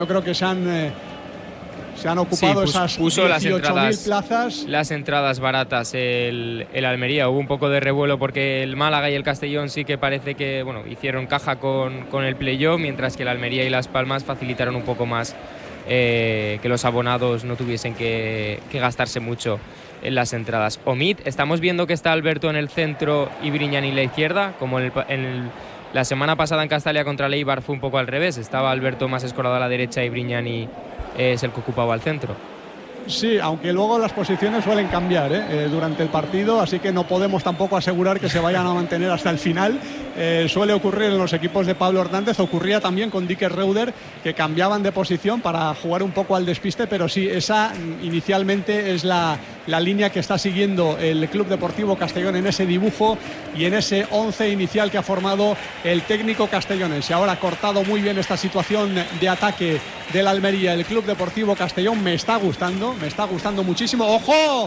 Yo creo que se han ocupado esas 18.000 plazas. Las entradas baratas el Almería. Hubo un poco de revuelo porque el Málaga y el Castellón sí que parece que hicieron caja con el playoff, mientras que el Almería y Las Palmas facilitaron un poco más que los abonados no tuviesen que gastarse mucho en las entradas. Omid, estamos viendo que está Alberto en el centro y Briñani en la izquierda, como la semana pasada en Castalia contra el Eibar fue un poco al revés. Estaba Alberto más escorado a la derecha y Briñani es el que ocupaba el centro. Sí, aunque luego las posiciones suelen cambiar durante el partido, así que no podemos tampoco asegurar que se vayan a mantener hasta el final. Suele ocurrir en los equipos de Pablo Hernández, ocurría también con Dicker Reuter, que cambiaban de posición para jugar un poco al despiste, pero sí, esa inicialmente es la línea que está siguiendo el Club Deportivo Castellón en ese dibujo y en ese 11 inicial que ha formado el técnico castellonense. Ahora ha cortado muy bien esta situación de ataque del Almería, el Club Deportivo Castellón. Me está gustando muchísimo. ¡Ojo!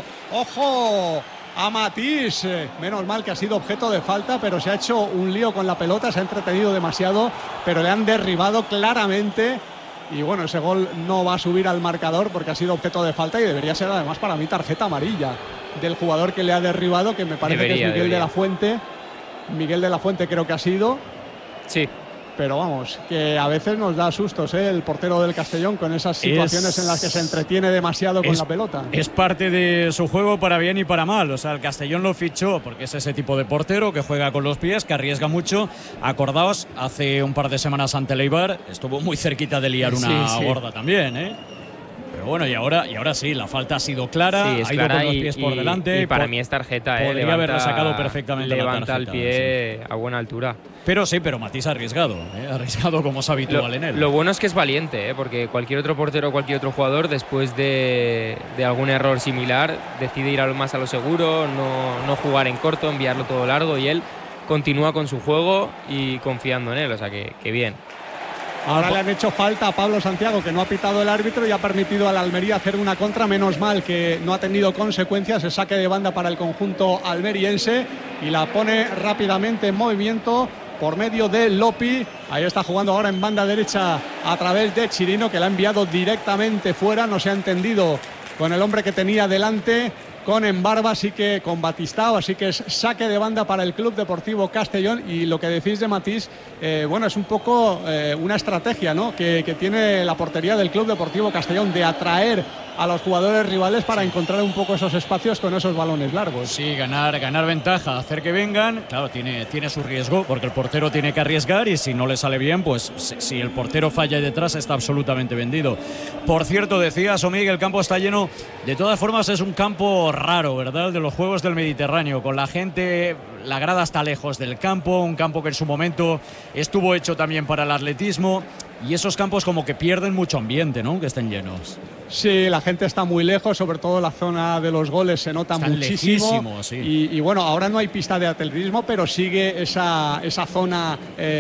¡Ojo! A Matís, menos mal que ha sido objeto de falta, pero se ha hecho un lío con la pelota, se ha entretenido demasiado, pero le han derribado claramente. Y bueno, ese gol no va a subir al marcador porque ha sido objeto de falta y debería ser además para mí tarjeta amarilla del jugador que le ha derribado, que me parece que es Miguel de la Fuente. Miguel de la Fuente creo que ha sido. Sí. Pero vamos, que a veces nos da sustos el portero del Castellón con esas situaciones en las que se entretiene demasiado con la pelota. Es parte de su juego para bien y para mal. O sea, el Castellón lo fichó porque es ese tipo de portero que juega con los pies, que arriesga mucho. Acordaos, hace un par de semanas ante el Eibar estuvo muy cerquita de liar una gorda también, Pero bueno, y ahora sí, la falta ha sido clara, sí, ha ido con los pies por delante. Y para mí es tarjeta, podría haberle sacado perfectamente la tarjeta. Levanta el pie a buena altura. Pero Matís ha arriesgado, como es habitual en él. Lo bueno es que es valiente, porque cualquier otro portero o cualquier otro jugador, después de algún error similar, decide ir más a lo seguro, no jugar en corto, enviarlo todo largo, y él continúa con su juego y confiando en él, o sea que bien. Ahora le han hecho falta a Pablo Santiago, que no ha pitado el árbitro y ha permitido al Almería hacer una contra. Menos mal que no ha tenido consecuencias el saque de banda para el conjunto almeriense, y la pone rápidamente en movimiento por medio de Lopi. Ahí está jugando ahora en banda derecha a través de Chirino, que la ha enviado directamente fuera. No se ha entendido con el hombre que tenía delante, con Embarba, así que con Batistao, así que es saque de banda para el Club Deportivo Castellón. Y lo que decís de Matís, es un poco una estrategia, ¿no?, que tiene la portería del Club Deportivo Castellón, de atraer a los jugadores rivales para encontrar un poco esos espacios con esos balones largos. Sí, ganar ventaja, hacer que vengan. Claro, tiene su riesgo, porque el portero tiene que arriesgar, y si no le sale bien, pues si el portero falla detrás, está absolutamente vendido. Por cierto, decías, Omig, el campo está lleno. De todas formas, es un campo raro, ¿verdad?, de los Juegos del Mediterráneo, con la gente, la grada está lejos del campo, un campo que en su momento estuvo hecho también para el atletismo, y esos campos como que pierden mucho ambiente, ¿no?, que estén llenos. Sí, la gente está muy lejos, sobre todo la zona de los goles se nota están muchísimo. Lejísimos, sí. Y bueno, ahora no hay pista de atletismo, pero sigue esa zona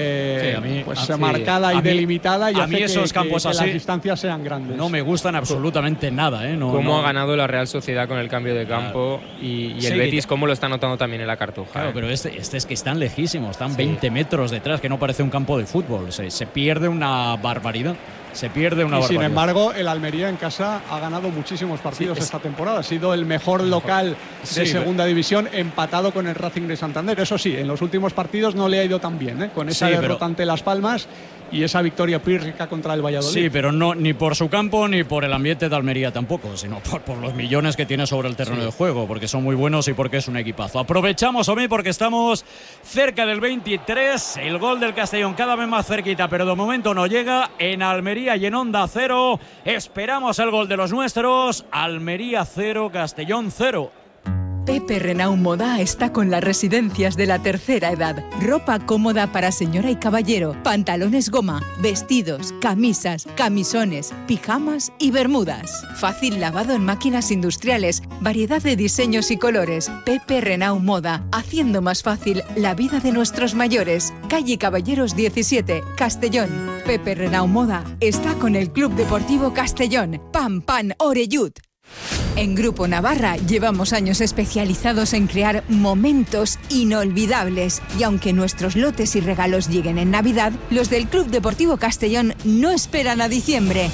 marcada y delimitada, y a hace mí esos campos que así las distancias sean grandes. No me gustan absolutamente nada, Cómo ha ganado la Real Sociedad con el cambio de campo, y el Betis cómo lo está notando también en la Cartuja. Claro, pero este es que están lejísimos, están 20 metros detrás, que no parece un campo de fútbol. Se pierde una barbaridad. Sin embargo, el Almería en casa ha ganado muchísimos partidos esta temporada. Ha sido el mejor local de segunda división, empatado con el Racing de Santander. Eso sí, en los últimos partidos no le ha ido tan bien, con esa derrota ante Las Palmas y esa victoria pírrica contra el Valladolid. Sí, pero no ni por su campo ni por el ambiente de Almería tampoco, sino por los millones que tiene sobre el terreno de juego, porque son muy buenos y porque es un equipazo. Aprovechamos, Omi, porque estamos cerca del 23, el gol del Castellón cada vez más cerquita, pero de momento no llega. En Almería y en Onda Cero esperamos el gol de los nuestros. Almería 0, Castellón 0. Pepe Renault Moda está con las residencias de la tercera edad. Ropa cómoda para señora y caballero, pantalones goma, vestidos, camisas, camisones, pijamas y bermudas. Fácil lavado en máquinas industriales, variedad de diseños y colores. Pepe Renault Moda, haciendo más fácil la vida de nuestros mayores. Calle Caballeros 17, Castellón. Pepe Renault Moda está con el Club Deportivo Castellón. Pam, Oreyud. En Grupo Navarra llevamos años especializados en crear momentos inolvidables y aunque nuestros lotes y regalos lleguen en Navidad, los del Club Deportivo Castellón no esperan a diciembre.